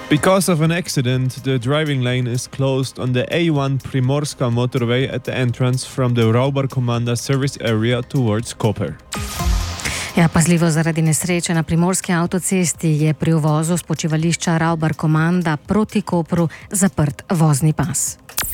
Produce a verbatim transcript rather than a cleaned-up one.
Because of an accident, the driving lane is closed on the A one Primorska motorway at the entrance from the Raubar Komanda service area towards Koper. Ja, pazljivo zaradi nesreče na primorski avtocesti je pri uvozu s počivališča Raubar Komanda proti Kopru zaprt vozni pas.